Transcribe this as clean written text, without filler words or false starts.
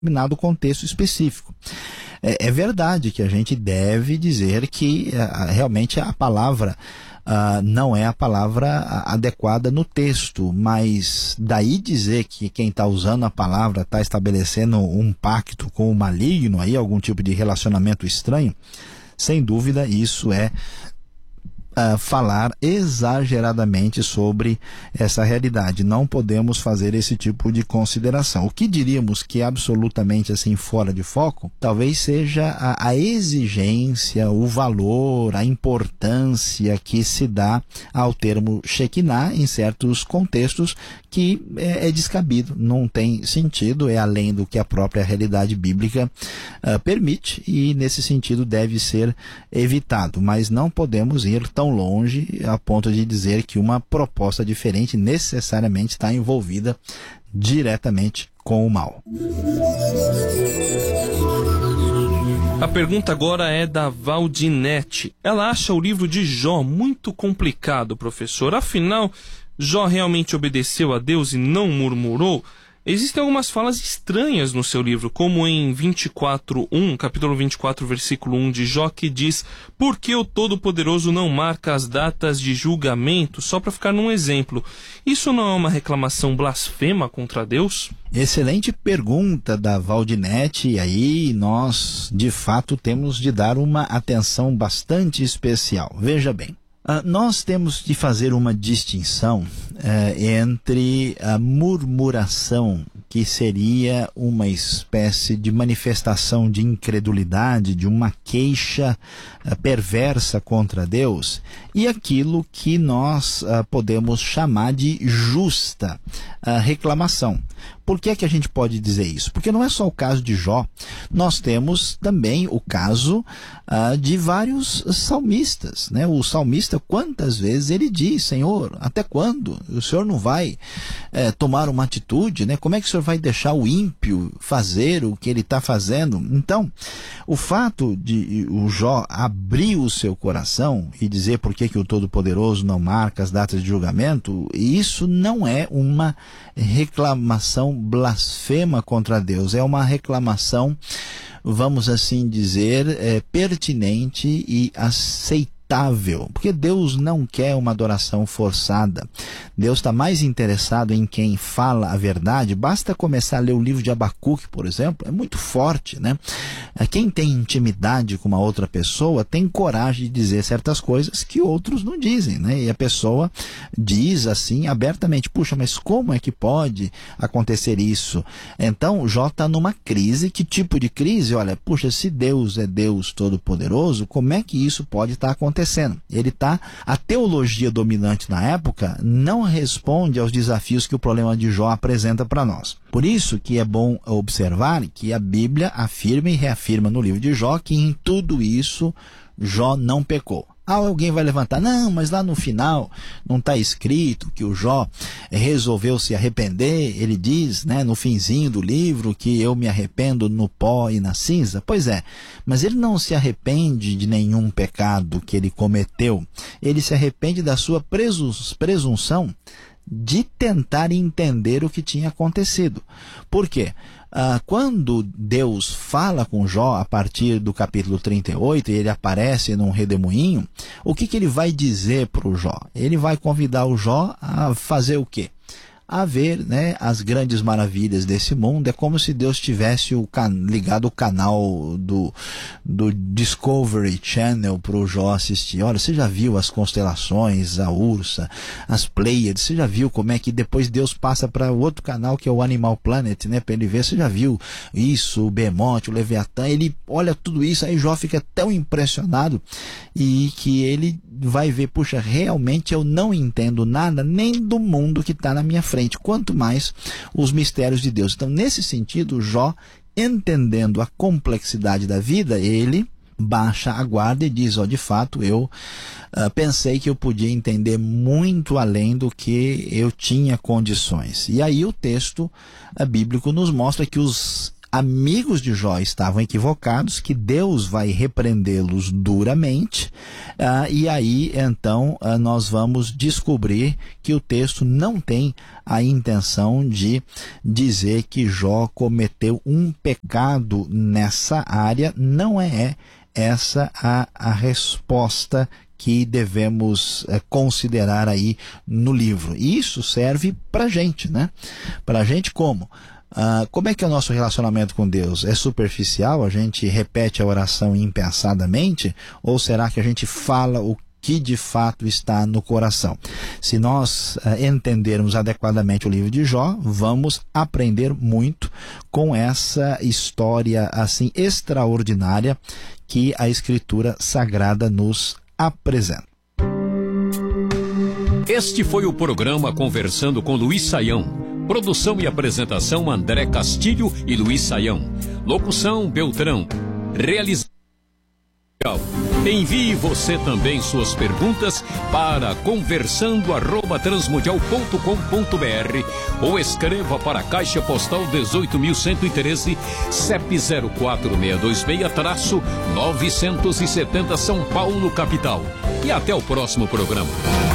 determinado contexto específico. É verdade que a gente deve dizer que realmente a palavra não é a palavra adequada no texto, mas daí dizer que quem está usando a palavra está estabelecendo um pacto com o maligno, aí algum tipo de relacionamento estranho, sem dúvida isso é falar exageradamente sobre essa realidade. Não podemos fazer esse tipo de consideração. O que diríamos que é absolutamente assim fora de foco, talvez seja a exigência, o valor, a importância que se dá ao termo Shekinah em certos contextos que é descabido, não tem sentido, é além do que a própria realidade bíblica permite e nesse sentido deve ser evitado, mas não podemos ir tão longe a ponto de dizer que uma proposta diferente necessariamente está envolvida diretamente com o mal. A pergunta agora é da Valdinete. Ela acha o livro de Jó muito complicado, professor. Afinal, Jó realmente obedeceu a Deus e não murmurou? Existem algumas falas estranhas no seu livro, como em 24:1, capítulo 24, versículo 1 de Jó, que diz: por que o Todo-Poderoso não marca as datas de julgamento? Só para ficar num exemplo. Isso não é uma reclamação blasfema contra Deus? Excelente pergunta da Valdinete, e aí nós, de fato, temos de dar uma atenção bastante especial. Veja bem. Nós temos de fazer uma distinção entre a murmuração, que seria uma espécie de manifestação de incredulidade, de uma queixa perversa contra Deus, e aquilo que nós podemos chamar de justa reclamação. Por que é que a gente pode dizer isso? Porque não é só o caso de Jó, nós temos também o caso de vários salmistas, né? O salmista, quantas vezes ele diz: Senhor, até quando? O Senhor não vai tomar uma atitude, né? Como é que o Senhor vai deixar o ímpio fazer o que ele está fazendo? Então, o fato de o Jó abrir o seu coração e dizer por que o Todo-Poderoso não marca as datas de julgamento, isso não é uma reclamação blasfema contra Deus, é uma reclamação, vamos assim dizer, pertinente e aceitável, porque Deus não quer uma adoração forçada. Deus está mais interessado em quem fala a verdade. Basta começar a ler o livro de Abacuque, por exemplo, é muito forte, né? Quem tem intimidade com uma outra pessoa tem coragem de dizer certas coisas que outros não dizem, né? E a pessoa diz assim abertamente: puxa, mas como é que pode acontecer isso? Então Jó está numa crise. Que tipo de crise? Olha, puxa, se Deus é Deus Todo-Poderoso, como é que isso pode estar acontecendo? A teologia dominante na época não responde aos desafios que o problema de Jó apresenta para nós. Por isso que é bom observar que a Bíblia afirma e reafirma no livro de Jó que em tudo isso Jó não pecou. Alguém vai levantar: não, mas lá no final não está escrito que o Jó resolveu se arrepender. Ele diz, né, no finzinho do livro, que eu me arrependo no pó e na cinza. Pois é, mas ele não se arrepende de nenhum pecado que ele cometeu. Ele se arrepende da sua presunção de tentar entender o que tinha acontecido. Por quê? Quando Deus fala com Jó a partir do capítulo 38 e ele aparece num redemoinho, o que ele vai dizer para o Jó? Ele vai convidar o Jó a fazer o quê? A ver, né, as grandes maravilhas desse mundo. É como se Deus tivesse ligado o canal do Discovery Channel para o Jó assistir. Olha, você já viu as constelações, a Ursa, as Pleiades? Você já viu como é que depois Deus passa para o outro canal, que é o Animal Planet, né, para ele ver? Você já viu isso, o Behemoth, o Leviatã? Ele olha tudo isso, aí Jó fica tão impressionado e que ele vai ver: puxa, realmente eu não entendo nada nem do mundo que está na minha frente, quanto mais os mistérios de Deus. Então, nesse sentido, Jó, entendendo a complexidade da vida, ele baixa a guarda e diz: de fato, eu pensei que eu podia entender muito além do que eu tinha condições. E aí o texto bíblico nos mostra que os amigos de Jó estavam equivocados, que Deus vai repreendê-los duramente, e aí então nós vamos descobrir que o texto não tem a intenção de dizer que Jó cometeu um pecado nessa área. Não é essa a resposta que devemos considerar aí no livro. E isso serve para a gente, né? Para a gente como? Como é que é o nosso relacionamento com Deus? É superficial? A gente repete a oração impensadamente? Ou será que a gente fala o que de fato está no coração? Se nós entendermos adequadamente o livro de Jó, vamos aprender muito com essa história assim extraordinária que a Escritura Sagrada nos apresenta. Este foi o programa Conversando com Luiz Saião. Produção e apresentação André Castilho e Luiz Saião. Locução Beltrão. Realização. Envie você também suas perguntas para conversando@transmundial.com.br ou escreva para a Caixa Postal 18.113, CEP 04626-970 São Paulo, capital. E até o próximo programa.